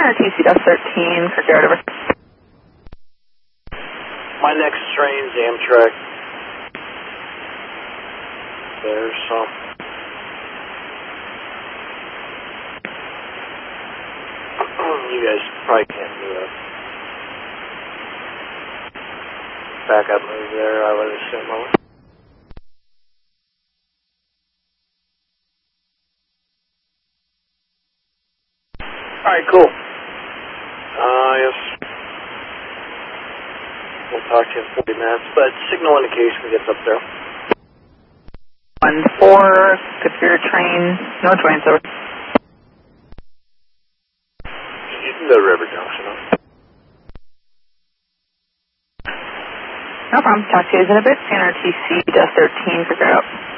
NRTC Dust 13 for Garrett over. My next train's Amtrak. There's some. You guys probably can't do that. Back up move there, I would assume. Alright, cool. Yes. We'll talk to you in 40 minutes, but signal indication when it gets up there. 1-4, good for your train, North Wayne's over. You can go to River Junction, huh? No problem, talk to you in a bit, NRTC Dust 13 for Garrett.